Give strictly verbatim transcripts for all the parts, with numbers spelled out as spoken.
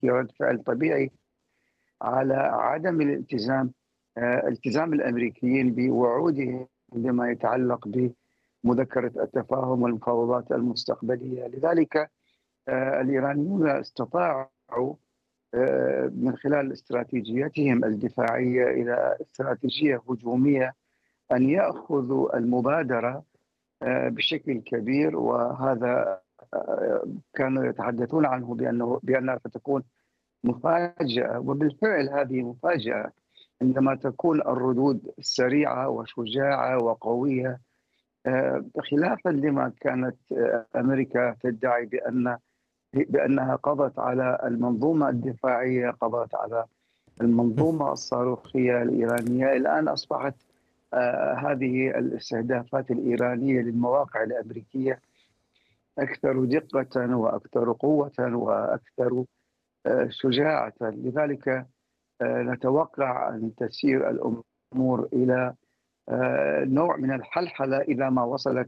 كرد فعل طبيعي على عدم الالتزام آه، التزام الأمريكيين بوعودهم بما يتعلق بمذكرة التفاهم والمفاوضات المستقبلية. لذلك آه، الإيرانيون استطاعوا آه، من خلال استراتيجيتهم الدفاعية إلى استراتيجية هجومية أن يأخذوا المبادرة آه، بشكل كبير، وهذا آه، كانوا يتحدثون عنه بأنه بأنها ستكون مفاجأة، وبالفعل هذه مفاجأة عندما تكون الردود سريعة وشجاعة وقوية، آه، خلافا لما كانت آه، أمريكا تدعي بأن بأنها قضت على المنظومة الدفاعية، قضت على المنظومة الصاروخية الإيرانية. الآن أصبحت آه، هذه الاستهدافات الإيرانية للمواقع الأمريكية أكثر دقة وأكثر قوة وأكثر آه، شجاعة. لذلك آه، نتوقع أن تسير الأمور إلى آه، نوع من الحلحلة إذا ما وصلت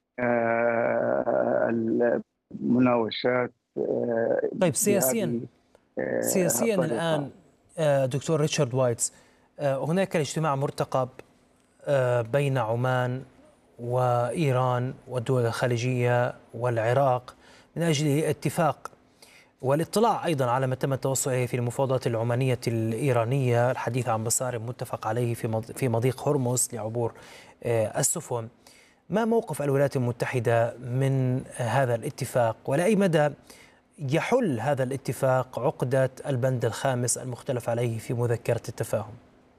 آه، المناوشات آه، طيب سياسيا بهذه آه، سياسيا الطريقة. الآن آه، دكتور ريتشارد وايتس، آه، هناك اجتماع مرتقب آه، بين عمان وإيران والدول الخليجية والعراق من أجل اتفاق والاطلاع أيضا على ما تم التوصل إليه في المفاوضات العمانية الإيرانية، الحديث عن مسار متفق عليه في في مضيق هرمز لعبور آه، السفن. ما موقف الولايات المتحدة من هذا الاتفاق، ولا أي مدى يحل هذا الاتفاق عقدة البند الخامس المختلف عليه في مذكرة التفاهم؟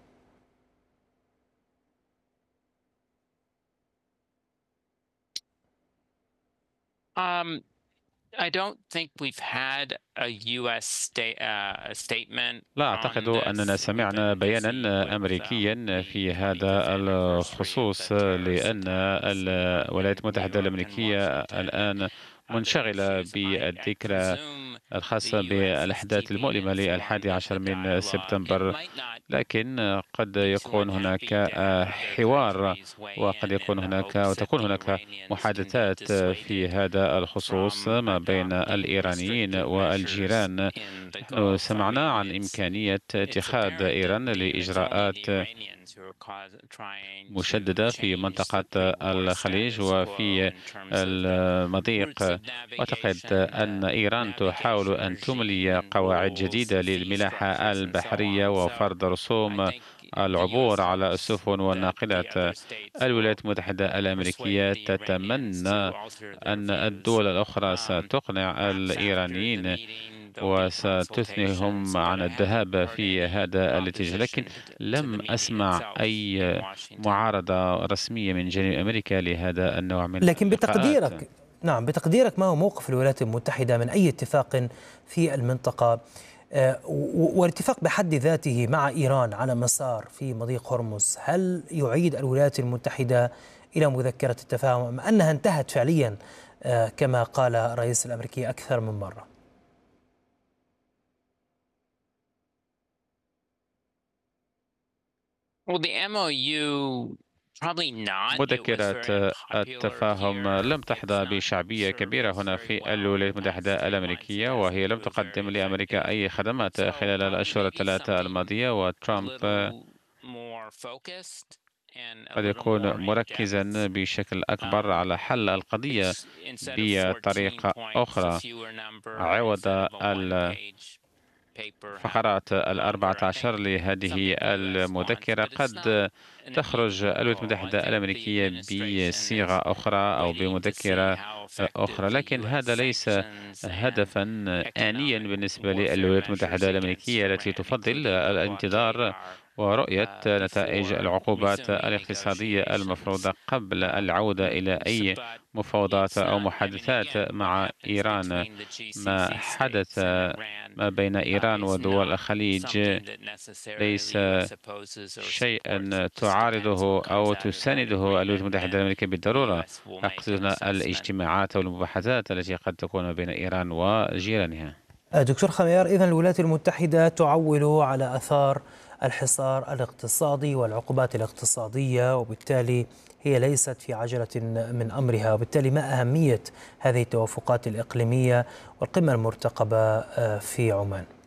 Um, I don't think we've had a U S state, uh, a statement لا on أعتقد أننا this. We've سمعنا been busy بيانا with أمريكيا um, the في هذا twenty-fifth anniversary of الخصوص، the terrorist لأن attacks on الولايات New المتحدة York and الأمريكية Washington and الآن other منشغلة issues. I, I بالذكرى presume the الخاصة U S is بالأحداث keeping المؤلمة informed للحادي of عشر the من dialogue. It سبتمبر، might not لكن قد be too يكون هناك unhappy to have other حوار countries weigh وقد in يكون in the هناك hopes that وتكون the هناك Iranians can be محادثات في dissuaded هذا الخصوص from ما بين adopting الإيرانيين restrictive measures والجيران. in the نحن Gulf. I سمعنا mean, عن it's إمكانية it's اتخاذ apparent that إيران you know it's only the لإجراءات Iranians who are cause, trying to مشددة في change منطقة the pre-war الخليج status quo وفي in terms of the routes المضيق. of أعتقد navigation, أن the إيران تحاول navigation أن تملي regime, قواعد rules, جديدة fee للملاحة structures, and so البحرية on. So وفرض I رسوم think the U S العبور على hopes السفن that the والناقلات. other states will الولايات المتحدة persuade الأمريكية the Iranians to تتمنى alter their أن views. الدول الأخرى Um, ستقنع perhaps after the الإيرانيين meeting there'll be consultations, وستثنيهم but عن I haven't الذهاب heard في any هذا الاتجاه، لكن opposition to the لم meeting أسمع itself in أي Washington. معارضة رسمية من جانب أمريكا لهذا النوع من لكن اللقاءات. بتقديرك، نعم بتقديرك، ما هو موقف الولايات المتحدة من أي اتفاق في المنطقة، آه، والاتفاق بحد ذاته مع إيران على مسار في مضيق هرمز؟ هل يعيد الولايات المتحدة إلى مذكرة التفاهم أم أنها انتهت فعليا آه، كما قال الرئيس الأمريكي أكثر من مرة؟ Well, the M O U probably not. It was مذكرة very unpopular التفاهم here. لم It's تحظى not بشعبية كبيرة served us هنا very في well in الولايات the past المتحدة three months. الأمريكية، Yes, وهي it لم was very تقدم لأمريكا effective. أي خدمات So خلال probably الأشهر maybe الثلاثة something الماضية. a وترامب little more focused and a قد little يكون more in مركزا depth. بشكل أكبر Um, على حل القضية it's instead of fourteen بطريقة points, a أخرى fewer number عوض instead of a one-page paper, have a الفقرات الأربعة number. I think عشر لهذه something the U S wants, المذكرة. but it's not قد an تخرج immediate الولايات goal. I المتحدة think the الأمريكية administration is بصيغة أخرى أو waiting to see بمذكرة how effective أخرى، the لكن U S هذا ليس sanctions and هدفا آنيا economic بالنسبة warfare للولايات measures المتحدة against الأمريكية التي Iran, تفضل including the blockade, الانتظار are ورؤية uh, نتائج before العقوبات resuming الاقتصادية negotiations. المفروضة قبل Um, العودة إلى so, أي but مفاوضات it's أو not, I mean, محادثات again, what مع happens إيران. between the ما G C C حدث states and Iran ما بين uh, إيران is ودول not الخليج something that necessarily ليس the U S opposes or supports. شيئا It just depends تعارضه what أو comes out of that تسانده الولايات agreement, المتحدة then الأمريكية the U بالضرورة. S will make an أقصد assessment. الاجتماعات أو المباحثات التي قد تكون ما بين إيران وجيرانها. دكتور خميار، إذن الولايات المتحدة تعول على آثار الحصار الاقتصادي والعقوبات الاقتصادية، وبالتالي هي ليست في عجلة من أمرها، وبالتالي ما أهمية هذه التوافقات الإقليمية والقمة المرتقبة في عمان؟